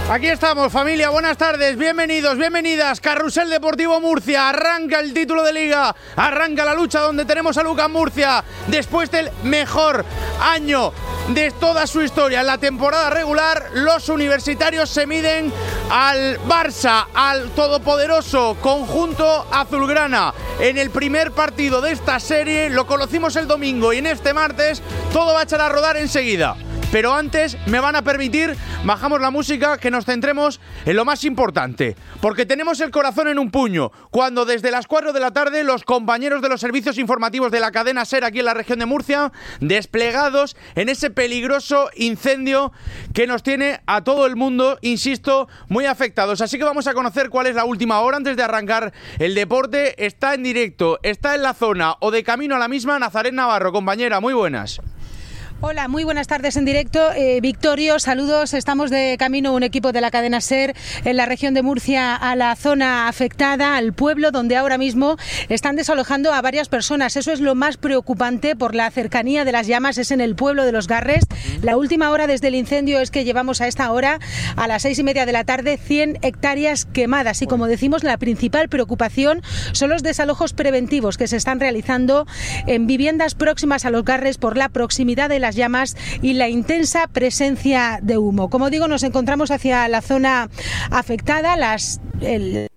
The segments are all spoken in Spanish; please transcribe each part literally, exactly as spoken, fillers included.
Aquí estamos, familia, buenas tardes, bienvenidos, bienvenidas. Carrusel Deportivo Murcia, arranca el título de Liga, arranca la lucha donde tenemos a UCAM Murcia después del mejor año de toda su historia. En la temporada regular, los universitarios se miden al Barça, al todopoderoso conjunto azulgrana. En el primer partido de esta serie, lo conocimos el domingo y en este martes todo va a echar a rodar enseguida. Pero antes me van a permitir, bajamos la música, que nos centremos en lo más importante. Porque tenemos el corazón en un puño, cuando desde las cuatro de la tarde los compañeros de los servicios informativos de la cadena SER aquí en la región de Murcia, desplegados en ese peligroso incendio que nos tiene a todo el mundo, insisto, muy afectados. Así que vamos a conocer cuál es la última hora antes de arrancar el deporte. Está en directo, está en la zona o de camino a la misma Nazaret Navarro. Compañera, muy buenas. Hola, muy buenas tardes en directo. Eh, Victorio, saludos. Estamos de camino un equipo de la cadena SER en la región de Murcia a la zona afectada, al pueblo donde ahora mismo están desalojando a varias personas. Eso es lo más preocupante por la cercanía de las llamas, es en el pueblo de Los Garres. La última hora desde el incendio es que llevamos a esta hora, a las seis y media de la tarde, cien hectáreas quemadas. Y como decimos, la principal preocupación son los desalojos preventivos que se están realizando en viviendas próximas a Los Garres por la proximidad de las llamas y la intensa presencia de humo. Como digo, nos encontramos hacia la zona afectada, las... El...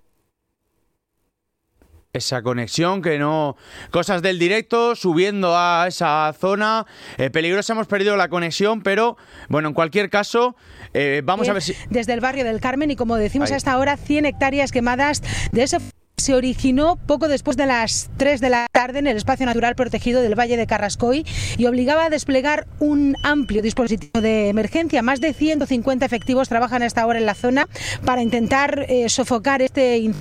Esa conexión que no... Cosas del directo, subiendo a esa zona eh, peligrosa, hemos perdido la conexión, pero bueno, en cualquier caso, eh, vamos Bien, a ver si... Desde el barrio del Carmen y como decimos Ahí. a esta hora, cien hectáreas quemadas de ese... Se originó poco después de las tres de la tarde en el espacio natural protegido del Valle de Carrascoy y obligaba a desplegar un amplio dispositivo de emergencia. Más de ciento cincuenta efectivos trabajan a esta hora en la zona para intentar eh, sofocar este incendio.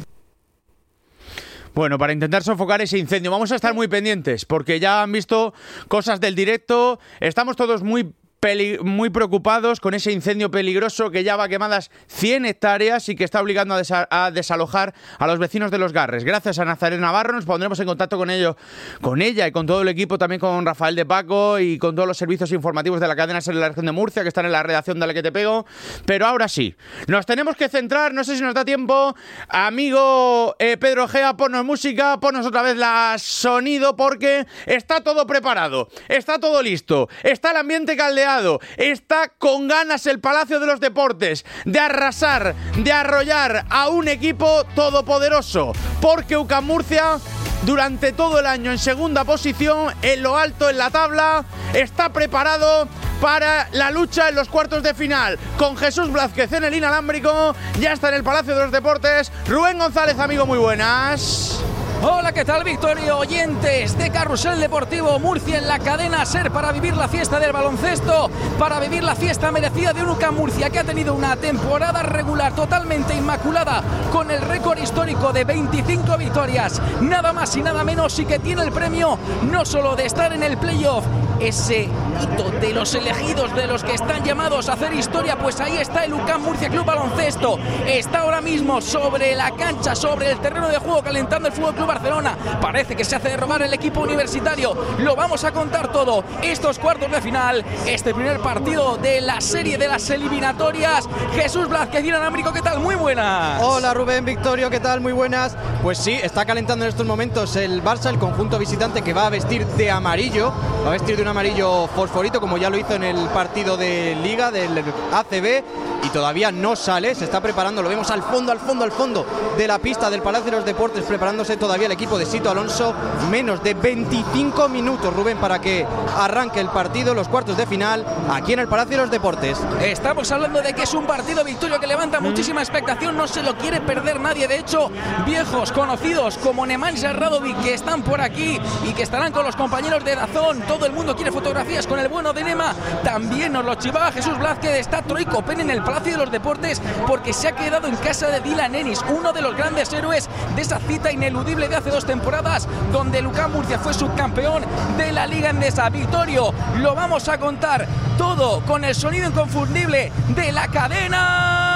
Bueno, para intentar sofocar ese incendio vamos a estar muy pendientes porque ya han visto cosas del directo, estamos todos muy... Peli- muy preocupados con ese incendio peligroso que ya va quemadas cien hectáreas y que está obligando a, desa- a desalojar a los vecinos de Los Garres. Gracias a Nazaret Navarro, nos pondremos en contacto con ello, con ella y con todo el equipo, también con Rafael de Paco y con todos los servicios informativos de la cadena SER de la región de Murcia que están en la redacción de La Que Te Pego. Pero ahora sí, nos tenemos que centrar, no sé si nos da tiempo, amigo eh, Pedro Ojea, ponnos música, ponnos otra vez la sonido porque está todo preparado, está todo listo, está el ambiente caldeado. Está con ganas el Palacio de los Deportes de arrasar, de arrollar a un equipo todopoderoso, porque UCAM Murcia durante todo el año en segunda posición, en lo alto en la tabla, está preparado para la lucha en los cuartos de final. Con Jesús Blázquez en el inalámbrico, ya está en el Palacio de los Deportes Rubén González, amigo, muy buenas. Hola, ¿qué tal, Victorio? Oyentes de Carrusel Deportivo Murcia en la cadena SER para vivir la fiesta del baloncesto, para vivir la fiesta merecida de un UCAM Murcia que ha tenido una temporada regular totalmente inmaculada con el récord histórico de veinticinco victorias, nada más y nada menos, y que tiene el premio no solo de estar en el playoff, ese hito de los elegidos, de los que están llamados a hacer historia, pues ahí está el UCAM Murcia Club Baloncesto, está ahora mismo sobre la cancha, sobre el terreno de juego, calentando el Fútbol Club Barcelona. Parece que se hace de robar el equipo universitario. Lo vamos a contar todo. Estos cuartos de final, este primer partido de la serie de las eliminatorias. Jesús Blázquez, inalámbrico, ¿qué tal? Muy buenas. Hola Rubén, Victorio, ¿qué tal? Muy buenas. Pues sí, está calentando en estos momentos el Barça, el conjunto visitante que va a vestir de amarillo, va a vestir de un amarillo fosforito como ya lo hizo en el partido de Liga del A C B y todavía no sale, se está preparando, lo vemos al fondo, al fondo, al fondo de la pista del Palacio de los Deportes, preparándose todavía el equipo de Sito Alonso. Menos de veinticinco minutos, Rubén, para que arranque el partido, los cuartos de final, aquí en el Palacio de los Deportes. Estamos hablando de que es un partido, Victorio, que levanta muchísima expectación, no se lo quiere perder nadie. De hecho, viejos conocidos como Nemanja Radovic, que están por aquí y que estarán con los compañeros de Dazón, todo el mundo quiere fotografías con el bueno de Nema. También nos lo chivaba Jesús Blázquez, está Troy Copen en el Palacio de los Deportes porque se ha quedado en casa de Dylan Ennis, uno de los grandes héroes de esa cita ineludible de hace dos temporadas, donde UCAM Murcia fue subcampeón de la Liga Endesa. Victorio, lo vamos a contar todo con el sonido inconfundible de la cadena.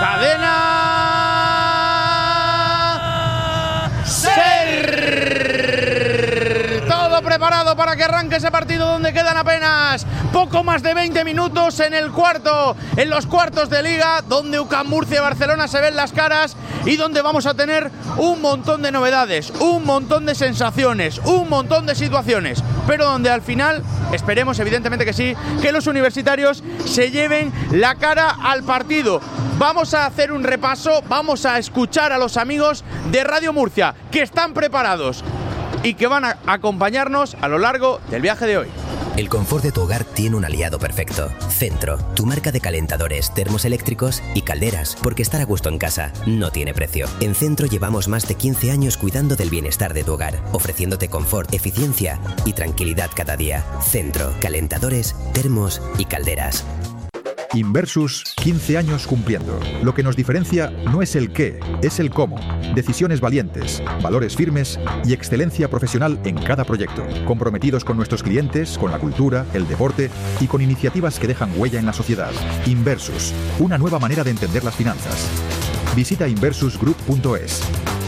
¡Cadena SER! Todo preparado preparado para que arranque ese partido donde quedan apenas poco más de veinte minutos en el cuarto, en los cuartos de Liga, donde U C A M Murcia y Barcelona se ven las caras y donde vamos a tener un montón de novedades, un montón de sensaciones, un montón de situaciones, pero donde al final, esperemos evidentemente que sí, que los universitarios se lleven la cara al partido. Vamos a hacer un repaso, vamos a escuchar a los amigos de Radio Murcia que están preparados y que van a acompañarnos a lo largo del viaje de hoy. El confort de tu hogar tiene un aliado perfecto. Centro, tu marca de calentadores, termos eléctricos y calderas, porque estar a gusto en casa no tiene precio. En Centro llevamos más de quince años cuidando del bienestar de tu hogar, ofreciéndote confort, eficiencia y tranquilidad cada día. Centro, calentadores, termos y calderas. Inversus, quince años cumpliendo. Lo que nos diferencia no es el qué, es el cómo. Decisiones valientes, valores firmes y excelencia profesional en cada proyecto. Comprometidos con nuestros clientes, con la cultura, el deporte y con iniciativas que dejan huella en la sociedad. Inversus, una nueva manera de entender las finanzas. Visita inversus group punto es.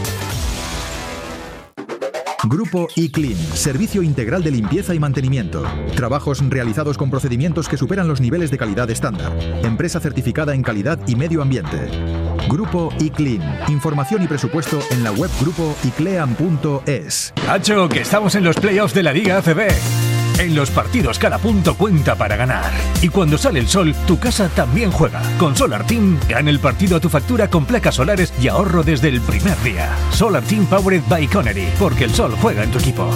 Grupo iClean, servicio integral de limpieza y mantenimiento. Trabajos realizados con procedimientos que superan los niveles de calidad estándar. Empresa certificada en calidad y medio ambiente. Grupo iClean. Información y presupuesto en la web grupo iclean punto es. Hacho, que estamos en los playoffs de la Liga A C B. En los partidos cada punto cuenta para ganar. Y cuando sale el sol, tu casa también juega. Con Solar Team, gana el partido a tu factura con placas solares y ahorro desde el primer día. Solar Team Powered by Connery, porque el sol juega en tu equipo.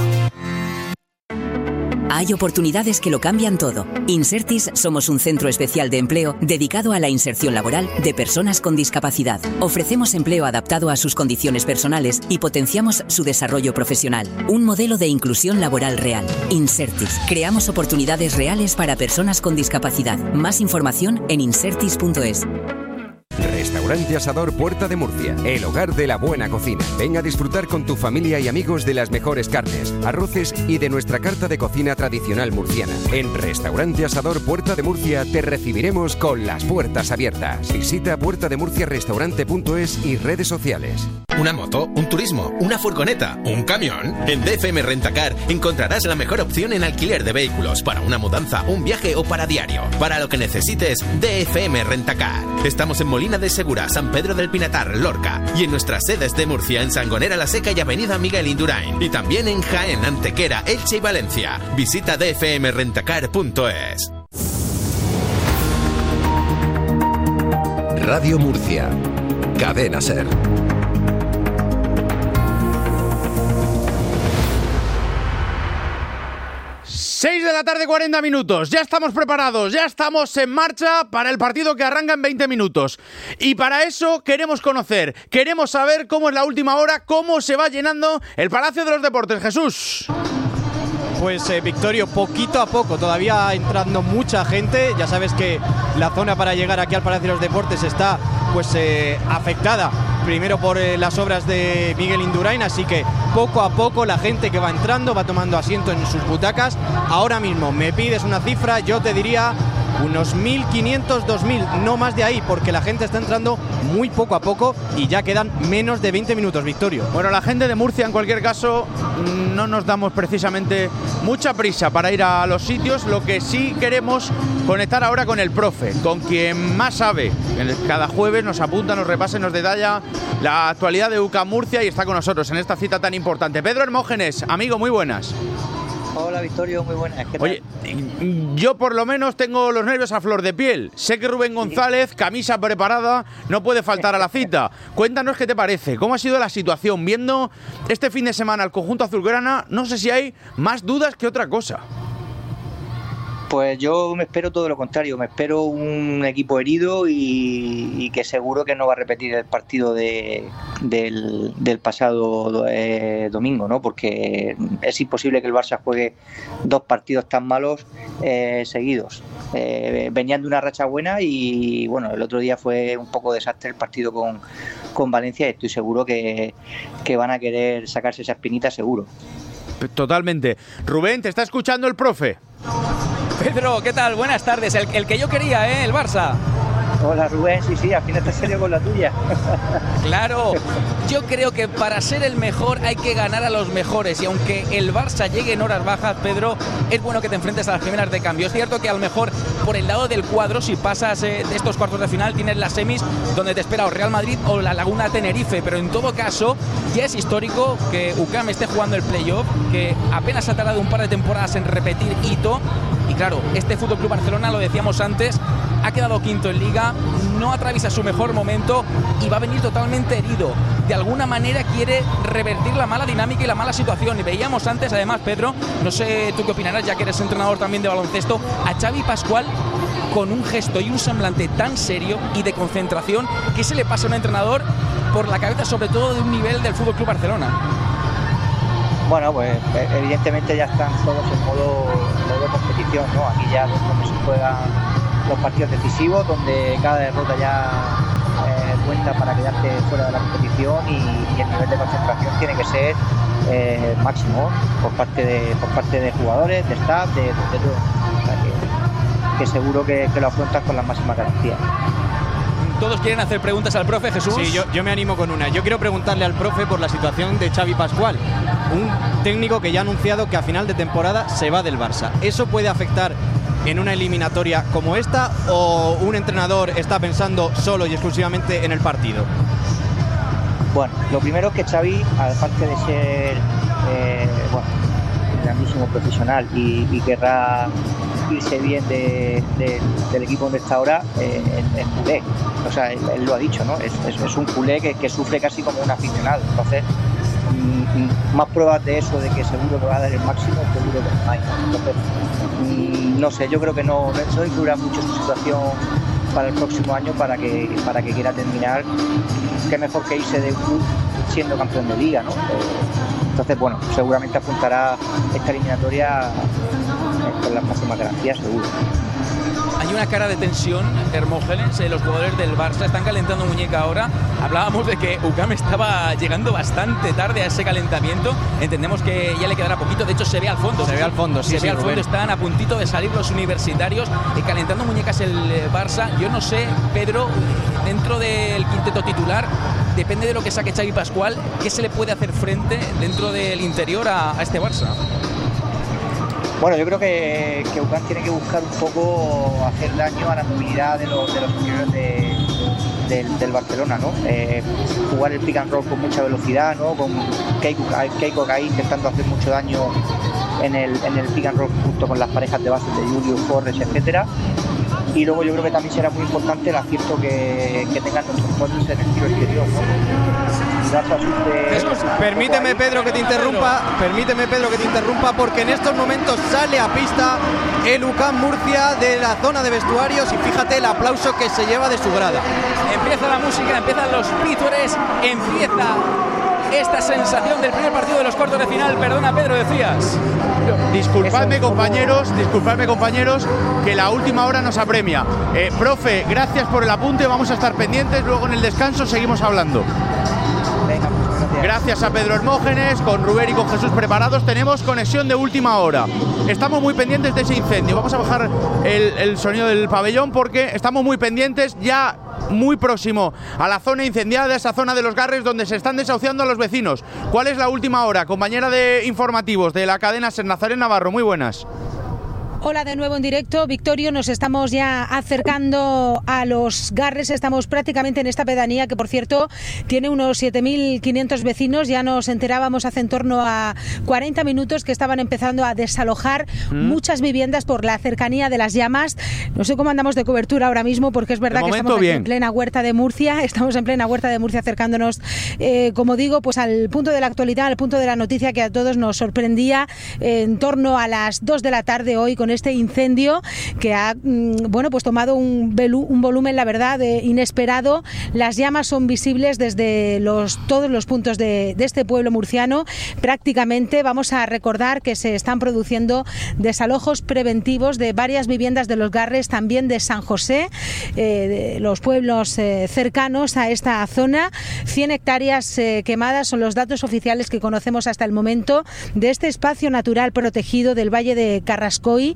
Hay oportunidades que lo cambian todo. Insertis somos un centro especial de empleo dedicado a la inserción laboral de personas con discapacidad. Ofrecemos empleo adaptado a sus condiciones personales y potenciamos su desarrollo profesional. Un modelo de inclusión laboral real. Insertis. Creamos oportunidades reales para personas con discapacidad. Más información en insertis punto es. Restaurante Asador Puerta de Murcia, el hogar de la buena cocina. Ven a disfrutar con tu familia y amigos de las mejores carnes, arroces y de nuestra carta de cocina tradicional murciana. En Restaurante Asador Puerta de Murcia te recibiremos con las puertas abiertas. Visita puerta de murcia restaurante punto es y redes sociales. ¿Una moto? ¿Un turismo? ¿Una furgoneta? ¿Un camión? En D F M Rentacar encontrarás la mejor opción en alquiler de vehículos para una mudanza, un viaje o para diario. Para lo que necesites, D F M Rentacar. Estamos en Molina de Segura, San Pedro del Pinatar, Lorca, y en nuestras sedes de Murcia, en Sangonera la Seca y Avenida Miguel Indurain, y también en Jaén, Antequera, Elche y Valencia. Visita d f m rentacar punto es. Radio Murcia, Cadena Ser. seis de la tarde, cuarenta minutos. Ya estamos preparados, ya estamos en marcha para el partido que arranca en veinte minutos. Y para eso queremos conocer, queremos saber cómo es la última hora, cómo se va llenando el Palacio de los Deportes. Jesús. Pues eh, Victorio, poquito a poco, todavía entrando mucha gente. Ya sabes que la zona para llegar aquí al Palacio de los Deportes está pues eh, afectada primero por eh, las obras de Miguel Indurain, así que poco a poco la gente que va entrando va tomando asiento en sus butacas. Ahora mismo me pides una cifra, yo te diría unos mil quinientos, dos mil, no más de ahí, porque la gente está entrando muy poco a poco y ya quedan menos de veinte minutos, Victorio. Bueno, la gente de Murcia, en cualquier caso, no nos damos precisamente mucha prisa para ir a los sitios. Lo que sí queremos conectar ahora con el profe, con quien más sabe. Cada jueves nos apunta, nos repasa, nos detalla la actualidad de U C A M Murcia y está con nosotros en esta cita tan importante. Pedro Hermógenes, amigo, muy buenas. Hola Victorio, muy buenas. ¿Qué tal? Oye, yo por lo menos tengo los nervios a flor de piel. Sé que Rubén González, camisa preparada, no puede faltar a la cita. Cuéntanos qué te parece, cómo ha sido la situación. Viendo este fin de semana al conjunto azulgrana, no sé si hay más dudas que otra cosa. Pues yo me espero todo lo contrario, me espero un equipo herido y, y que seguro que no va a repetir el partido de, del, del pasado eh, domingo, ¿no? Porque es imposible que el Barça juegue dos partidos tan malos eh, seguidos. Eh, venían de una racha buena y bueno, el otro día fue un poco desastre el partido con, con Valencia y estoy seguro que, que van a querer sacarse esa espinita seguro. Totalmente. Rubén, ¿te está escuchando el profe? Pedro, ¿qué tal? Buenas tardes. El, el que yo quería, ¿eh? El Barça. Hola Rubén, sí, sí, al final te serio con la tuya. Claro, yo creo que para ser el mejor hay que ganar a los mejores y aunque el Barça llegue en horas bajas, Pedro, es bueno que te enfrentes a las primeras de cambio. Es cierto que a lo mejor por el lado del cuadro, si pasas eh, de estos cuartos de final, tienes las semis donde te espera o Real Madrid o la Laguna Tenerife, pero en todo caso ya es histórico que U C A M esté jugando el playoff, que apenas ha tardado un par de temporadas en repetir hito. Y claro, este F C Barcelona, lo decíamos antes, ha quedado quinto en Liga, no atraviesa su mejor momento y va a venir totalmente herido. De alguna manera quiere revertir la mala dinámica y la mala situación. Y veíamos antes, además, Pedro, no sé tú qué opinarás, ya que eres entrenador también de baloncesto, a Xavi Pascual con un gesto y un semblante tan serio y de concentración que se le pasa a un entrenador por la cabeza, sobre todo de un nivel del F C Barcelona. Bueno, pues evidentemente ya están todos en modo, modo competición, ¿no? Aquí ya es donde se juegan los partidos decisivos, donde cada derrota ya eh, cuenta para quedarte fuera de la competición y, y el nivel de concentración tiene que ser eh, máximo por parte de por parte de jugadores, de staff, de, de, de todo. O sea que, que seguro que, que lo afrontas con las máximas garantías. Todos quieren hacer preguntas al profe, Jesús. Sí, yo, yo me animo con una. Yo quiero preguntarle al profe por la situación de Xavi Pascual, un técnico que ya ha anunciado que a final de temporada se va del Barça. ¿Eso puede afectar en una eliminatoria como esta o un entrenador está pensando solo y exclusivamente en el partido? Bueno, lo primero es que Xavi, aparte de ser eh, bueno, un grandísimo profesional y, y querrá irse bien de, de, del equipo donde está ahora, eh, es culé. O sea, él, él lo ha dicho, ¿no? Es, es, es un culé que, que sufre casi como un aficionado. Entonces, mm, más pruebas de eso, de que seguro que va a dar el máximo, seguro que no hay. Entonces, mm, no sé, yo creo que no, no influirá mucho su situación para el próximo año para que, para que quiera terminar. Qué mejor que irse de un club siendo campeón de liga, ¿no? Entonces, bueno, seguramente apuntará esta eliminatoria con las máximas garantías, seguro. Hay una cara de tensión, Hermógenes, eh, los jugadores del Barça están calentando muñeca ahora. Hablábamos de que U C A M estaba llegando bastante tarde a ese calentamiento. Entendemos que ya le quedará poquito, de hecho se ve al fondo. Se ve al fondo, sí, Se sí, ve al fondo, Rubén. Están a puntito de salir los universitarios y calentando muñecas el eh, Barça. Yo no sé, Pedro, dentro del quinteto titular, depende de lo que saque Xavi Pascual, ¿qué se le puede hacer frente dentro del interior a, a este Barça? Bueno, yo creo que, que U C A M tiene que buscar un poco hacer daño a la movilidad de los, de los jugadores de, del, del Barcelona, ¿no? Eh, jugar el pick and roll con mucha velocidad, ¿no? Con Keiko Gai intentando hacer mucho daño en el, en el pick and roll junto con las parejas de base de Julius, Forres, etcétera. Y luego yo creo que también será muy importante el acierto que, que tengan nuestros jugadores en el tiro exterior, ¿no? Jesús, permíteme Pedro que te interrumpa, permíteme Pedro que te interrumpa porque en estos momentos sale a pista el U C A M Murcia de la zona de vestuarios y fíjate el aplauso que se lleva de su grada. Empieza la música, empiezan los vítores, empieza esta sensación del primer partido de los cuartos de final. Perdona, Pedro, decías. Disculpadme, compañeros, disculpadme, compañeros, que la última hora nos apremia. Eh, profe, gracias por el apunte, vamos a estar pendientes, luego en el descanso seguimos hablando. Venga, pues, gracias. Gracias a Pedro Hermógenes, con Rubén y con Jesús preparados. Tenemos conexión de última hora. Estamos muy pendientes de ese incendio. Vamos a bajar el, el sonido del pabellón porque estamos muy pendientes, ya muy próximo a la zona incendiada, esa zona de los Garres donde se están desahuciando a los vecinos. ¿Cuál es la última hora? Compañera de informativos de la cadena SER, Nazaret Navarro, muy buenas. Hola de nuevo en directo, Victorio, nos estamos ya acercando a los Garres, estamos prácticamente en esta pedanía que por cierto tiene unos siete mil quinientos vecinos, ya nos enterábamos hace en torno a cuarenta minutos que estaban empezando a desalojar ¿Mm? muchas viviendas por la cercanía de las llamas. No sé cómo andamos de cobertura ahora mismo porque es verdad que estamos aquí en plena huerta de Murcia, estamos en plena huerta de Murcia acercándonos, eh, como digo, pues al punto de la actualidad, al punto de la noticia que a todos nos sorprendía eh, en torno a las dos de la tarde hoy con este incendio que ha bueno pues tomado un, velu, un volumen la verdad de, inesperado. Las llamas son visibles desde los, todos los puntos de, de este pueblo murciano. Prácticamente vamos a recordar que se están produciendo desalojos preventivos de varias viviendas de los Garres, también de San José, eh, de los pueblos eh, cercanos a esta zona. cien hectáreas eh, quemadas son los datos oficiales que conocemos hasta el momento de este espacio natural protegido del Valle de Carrascoy,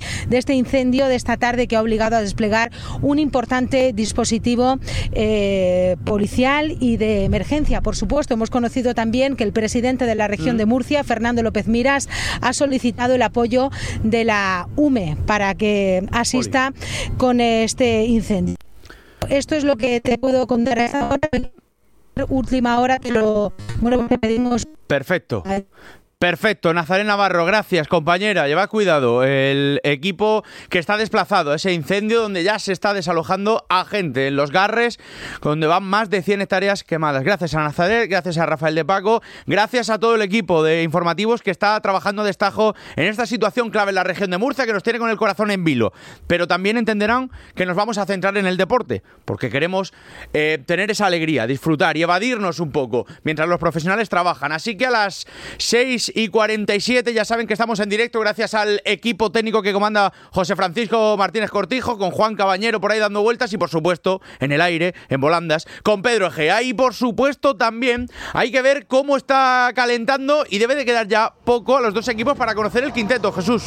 de este incendio de esta tarde que ha obligado a desplegar un importante dispositivo eh, policial y de emergencia. Por supuesto, hemos conocido también que el presidente de la región mm. de Murcia, Fernando López Miras, ha solicitado el apoyo de la U M E para que asista Oli. con este incendio. Esto es lo que te puedo contar a esta hora. Última hora te lo bueno, que pedimos. Perfecto. Perfecto, Nazaret Navarro, gracias compañera, llevad cuidado, el equipo que está desplazado a ese incendio donde ya se está desalojando a gente en Los Garres, donde van más de cien hectáreas quemadas. Gracias a Nazaret, gracias a Rafael de Paco, gracias a todo el equipo de informativos que está trabajando a destajo en esta situación clave en la región de Murcia que nos tiene con el corazón en vilo, pero también entenderán que nos vamos a centrar en el deporte, porque queremos eh, tener esa alegría, disfrutar y evadirnos un poco mientras los profesionales trabajan, así que a las seis y cuarenta y siete ya saben que estamos en directo gracias al equipo técnico que comanda José Francisco Martínez Cortijo, con Juan Cabañero por ahí dando vueltas y por supuesto en el aire, en volandas, con Pedro Egea. Y por supuesto también hay que ver cómo está calentando y debe de quedar ya poco a los dos equipos para conocer el quinteto, Jesús.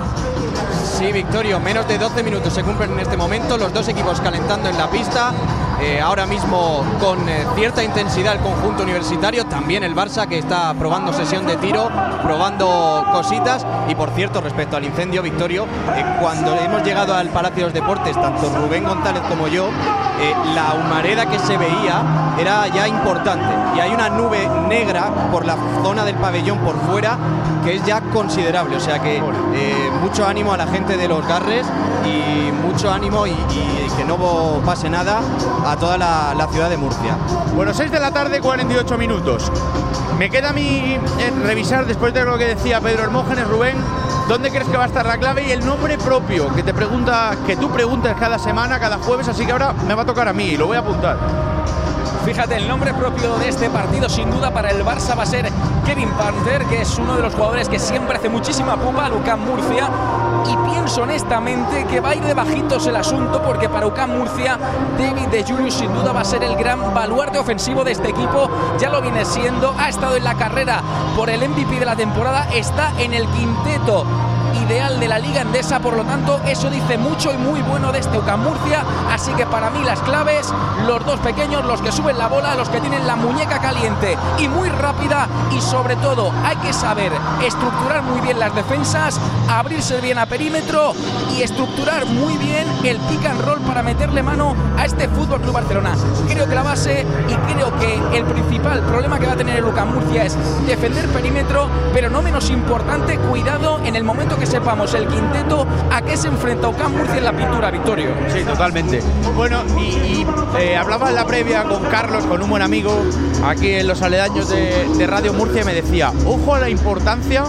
Sí, Victorio, menos de doce minutos se cumplen en este momento, los dos equipos calentando en la pista. Eh, ahora mismo con eh, cierta intensidad el conjunto universitario, también el Barça que está probando sesión de tiro, probando cositas. Y por cierto, respecto al incendio, Victorio, eh, cuando hemos llegado al Palacio de los Deportes, tanto Rubén González como yo, eh, la humareda que se veía era ya importante y hay una nube negra por la zona del pabellón por fuera que es ya considerable, o sea que eh, mucho ánimo a la gente de Los Garres y mucho ánimo y, y que no pase nada a toda la, la ciudad de Murcia. Bueno, seis de la tarde, cuarenta y ocho minutos. Me queda a mí eh, revisar, después de lo que decía Pedro Hermógenes, Rubén, ¿dónde crees que va a estar la clave y el nombre propio que te pregunta, que tú preguntas cada semana, cada jueves? Así que ahora me va a tocar a mí y lo voy a apuntar. Fíjate, el nombre propio de este partido sin duda para el Barça va a ser Kevin Panther, que es uno de los jugadores que siempre hace muchísima pupa a UCAM Murcia, y pienso honestamente que va a ir de bajitos el asunto, porque para UCAM Murcia David de Julius sin duda va a ser el gran baluarte ofensivo de este equipo, ya lo viene siendo, ha estado en la carrera por el M V P de la temporada, está en el quinteto ideal de la Liga Endesa, por lo tanto eso dice mucho y muy bueno de este UCAM Murcia, así que para mí las claves, los dos pequeños, los que suben la bola, los que tienen la muñeca caliente y muy rápida, y sobre todo hay que saber estructurar muy bien las defensas, abrirse bien a perímetro y estructurar muy bien el pick and roll para meterle mano a este F C Barcelona. Creo que la base y creo que el principal problema que va a tener el UCAM Murcia es defender perímetro, pero no menos importante, cuidado en el momento que sepamos el quinteto a qué se enfrenta UCAM Murcia en la pintura, Victorio. Sí, totalmente. Bueno, y, y eh, hablaba en la previa con Carlos, con un buen amigo aquí en los aledaños de, de Radio Murcia, y me decía, ojo a la importancia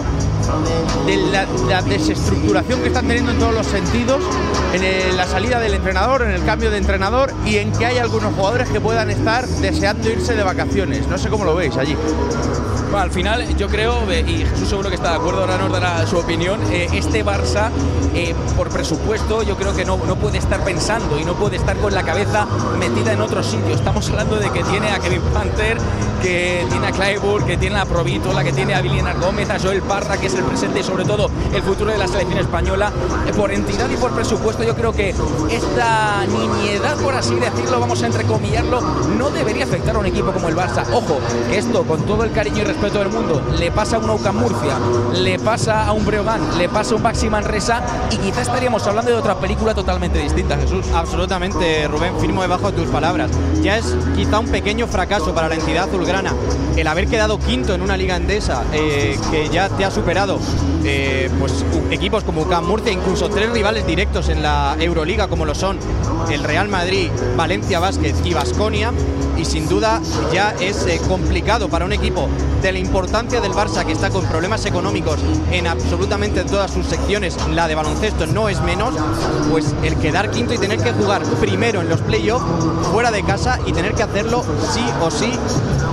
de la, la desestructuración que están teniendo en todos los sentidos, en el, la salida del entrenador, en el cambio de entrenador, y en que hay algunos jugadores que puedan estar deseando irse de vacaciones. No sé cómo lo veis allí. Bueno, al final yo creo, y Jesús seguro que está de acuerdo, ahora nos dará su opinión, eh, este Barça, eh, por presupuesto, yo creo que no, no puede estar pensando y no puede estar con la cabeza metida en otro sitio. Estamos hablando de que tiene a Kevin Panther, que tiene a Clyburn, que tiene a Provítola, que tiene a Vilena Gómez, a Joel Parra, que es el presente y sobre todo el futuro de la selección española. Eh, por entidad y por presupuesto, yo creo que esta niñedad, por así decirlo, vamos a entrecomillarlo, no debería afectar a un equipo como el Barça. Ojo, que esto, con todo el cariño y respeto del mundo, le pasa a un UCAM Murcia, le pasa a un Breogán, le pasa a un Baxi Manresa, y quizá estaríamos hablando de otra película totalmente distinta, Jesús. Absolutamente, Rubén, firmo debajo de tus palabras. Ya es quizá un pequeño fracaso para la entidad azulgrana el haber quedado quinto en una Liga Endesa, eh, que ya te ha superado eh, pues equipos como UCAM Murcia, incluso tres rivales directos en la Euroliga como lo son el Real Madrid, Valencia Basket y Baskonia, y sin duda ya es eh, complicado para un equipo de la importancia del Barça, que está con problemas económicos en absolutamente todas sus secciones, la de baloncesto no es menos, pues el quedar quinto y tener que jugar primero en los playoffs fuera de casa y tener que hacerlo sí o sí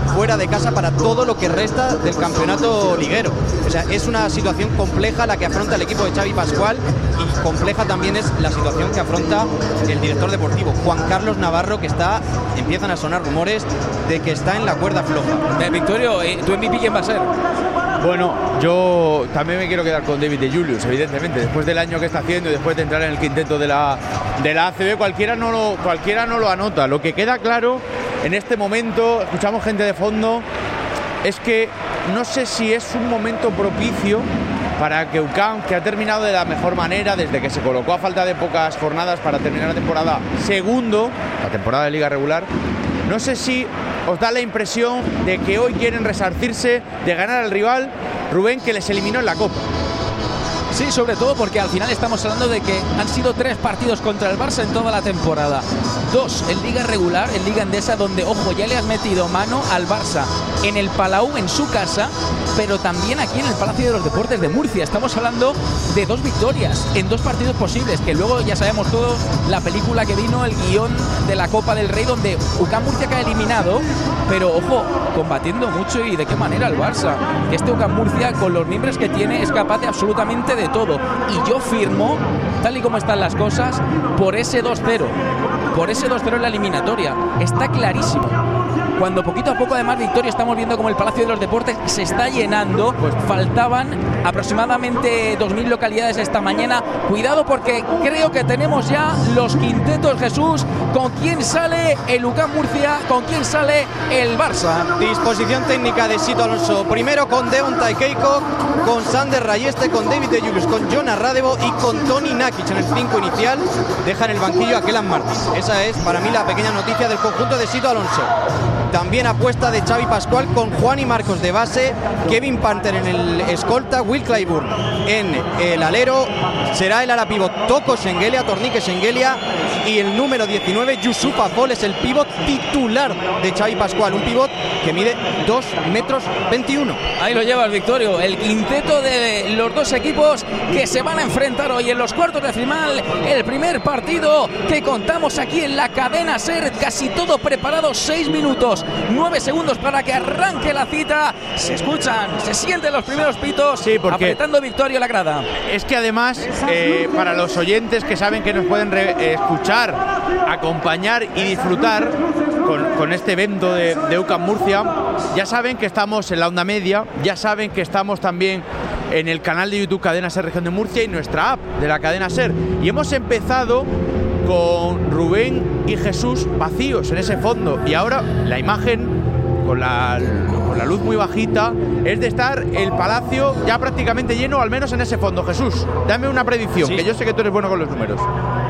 fuera de casa para todo lo que resta del campeonato liguero. O sea, es una situación compleja la que afronta el equipo de Xavi Pascual, y compleja también es la situación que afronta el director deportivo, Juan Carlos Navarro, que está, empiezan a sonar rumores de que está en la cuerda floja. Eh, Victorio, ¿tu M V P quién va a ser? Bueno, yo también me quiero quedar con David de Julius, evidentemente. Después del año que está haciendo y después de entrar en el quinteto de la, de la A C B, cualquiera no, lo, cualquiera no lo anota. Lo que queda claro en este momento, escuchamos gente de fondo, es que no sé si es un momento propicio para que U C A M, que ha terminado de la mejor manera desde que se colocó a falta de pocas jornadas para terminar la temporada segundo, la temporada de liga regular, no sé si os da la impresión de que hoy quieren resarcirse de ganar al rival, Rubén, que les eliminó en la Copa. Sí, sobre todo porque al final estamos hablando de que han sido tres partidos contra el Barça en toda la temporada. Dos en Liga regular, en Liga Endesa, donde, ojo, ya le has metido mano al Barça en el Palau, en su casa, pero también aquí en el Palacio de los Deportes de Murcia. Estamos hablando de dos victorias en dos partidos posibles, que luego ya sabemos todos la película que vino, el guión de la Copa del Rey, donde U C A M Murcia que ha eliminado, pero, ojo, combatiendo mucho y de qué manera el Barça. Este U C A M Murcia, con los miembros que tiene, es capaz de absolutamente de todo, y yo firmo, tal y como están las cosas, por ese dos cero, por ese dos cero en la eliminatoria. Está clarísimo. Cuando poquito a poco, además, Victoria, estamos viendo como el Palacio de los Deportes se está llenando, pues faltaban aproximadamente dos mil localidades esta mañana. Cuidado, porque creo que tenemos ya los quintetos, Jesús. ¿Con quién sale el U C A M Murcia? ¿Con quién sale el Barça? Disposición técnica de Sito Alonso. Primero con Deontay Keiko, con Sander Rayeste, con David de Julius, con Jonas Radevo y con Toni Nakic en el cinco inicial. Deja en el banquillo a Kelan Martins. Esa es para mí la pequeña noticia del conjunto de Sito Alonso. También apuesta de Xavi Pascual con Juan y Marcos de base, Kevin Panther en el escolta, Will Clyburn en el alero, será el ala pivot Toko Schengelia, Tornique Schengelia, y el número diecinueve, Yusuf Afol, es el pivot titular de Xavi Pascual, un pivot que mide dos metros veintiuno. Ahí lo llevas, Victorio, el quinteto de los dos equipos que se van a enfrentar hoy en los cuartos de final, el primer partido que contamos aquí en la cadena SER, casi todo preparado, seis minutos, nueve segundos para que arranque la cita. Se escuchan, se sienten los primeros pitos, sí, porque apretando Victorio la grada. Es que además, eh, para los oyentes que saben que nos pueden re- eh, escuchar, acompañar y disfrutar con, con este evento de, de U C A M Murcia, ya saben que estamos en la onda media, ya saben que estamos también en el canal de YouTube Cadena SER Región de Murcia y nuestra app de la cadena SER. Y hemos empezado con Rubén y Jesús vacíos en ese fondo, y ahora la imagen con la, con la luz muy bajita es de estar el palacio ya prácticamente lleno, al menos en ese fondo. Jesús, dame una predicción, sí, que yo sé que tú eres bueno con los números.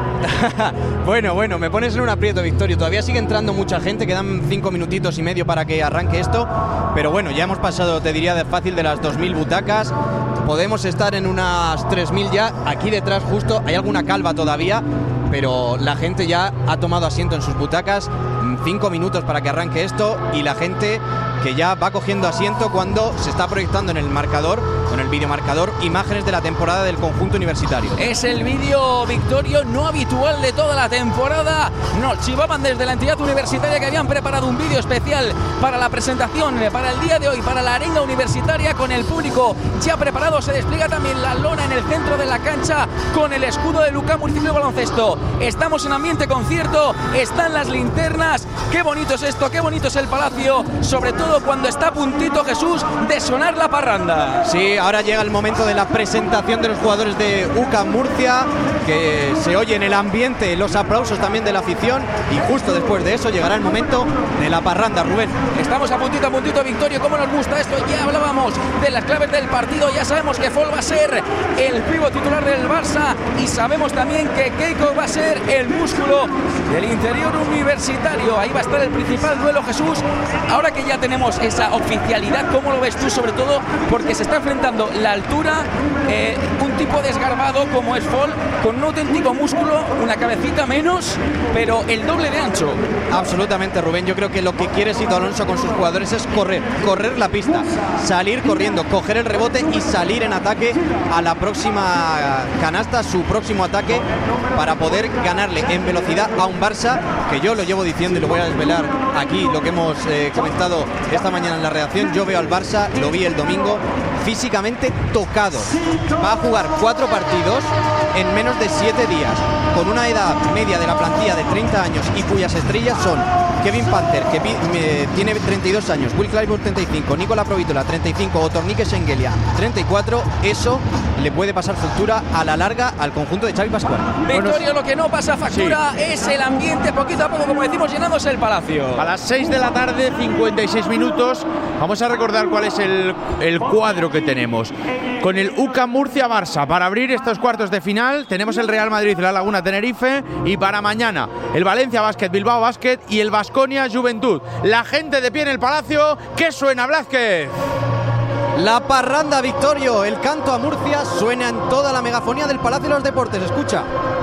Bueno, bueno, me pones en un aprieto, Victorio. Todavía sigue entrando mucha gente, quedan cinco minutitos y medio para que arranque esto, pero bueno, ya hemos pasado, te diría, de fácil de las dos mil butacas. Podemos estar en unas tres mil ya. Aquí detrás justo hay alguna calva todavía, pero la gente ya ha tomado asiento en sus butacas. Cinco minutos para que arranque esto, y la gente que ya va cogiendo asiento cuando se está proyectando en el marcador, con el videomarcador, imágenes de la temporada del conjunto universitario. Es el vídeo, Victorio, no habitual de toda la temporada. Nos chivaban desde la entidad universitaria que habían preparado un vídeo especial para la presentación, para el día de hoy, para la arenga universitaria, con el público ya preparado. Se despliega también la lona en el centro de la cancha con el escudo de U C A M Municipio de Baloncesto. Estamos en ambiente concierto, están las linternas. Qué bonito es esto, qué bonito es el palacio, sobre todo cuando está a puntito, Jesús, de sonar la parranda. Sí, ahora llega el momento de la presentación de los jugadores de U C A M Murcia, que se oye en el ambiente los aplausos también de la afición, y justo después de eso llegará el momento de la parranda. Rubén, estamos a puntito a puntito, Victorio, cómo nos gusta esto. Ya hablábamos de las claves del partido, ya sabemos que Fall va a ser el pívot titular del Barça, y sabemos también que Keiko va a ser el músculo del interior universitario. Ahí va a estar el principal duelo, Jesús. Ahora que ya tenemos esa oficialidad, ¿cómo lo ves tú? Sobre todo porque se está enfrentando la altura, eh, un tipo desgarbado como es Fall, con un auténtico músculo, una cabecita menos, pero el doble de ancho. Absolutamente, Rubén. Yo creo que lo que quiere Sito Alonso con sus jugadores es correr, correr la pista, salir corriendo, coger el rebote y salir en ataque a la próxima canasta, su próximo ataque, para poder ganarle en velocidad a un Barça que yo lo llevo diciendo y lo voy a desvelar aquí, lo que hemos eh, comentado esta mañana en la redacción, yo veo al Barça, lo vi el domingo, físicamente tocado. Va a jugar cuatro partidos en menos de siete días, con una edad media de la plantilla de treinta años y cuyas estrellas son Kevin Panther, que eh, tiene treinta y dos años, Will Clyburn treinta y cinco, Nicola Provítola treinta y cinco o Tornique Schengelia treinta y cuatro. Eso le puede pasar factura a la larga al conjunto de Xavi Pascual. Victorio, lo que no pasa factura sí. es el ambiente, poquito a poco, como decimos, llenándose el Palacio. A las seis de la tarde, cincuenta y seis minutos, vamos a recordar cuál es el, el cuadro que tenemos. Con el U C A M Murcia-Barça, para abrir estos cuartos de final, tenemos el Real Madrid-La Laguna-Tenerife, y para mañana el Valencia Basket-Bilbao Basket y el Baskonia-Juventud. La gente de pie en el Palacio, ¿qué suena, Blázquez? La parranda, Victorio, el canto a Murcia suena en toda la megafonía del Palacio de los Deportes. Escucha.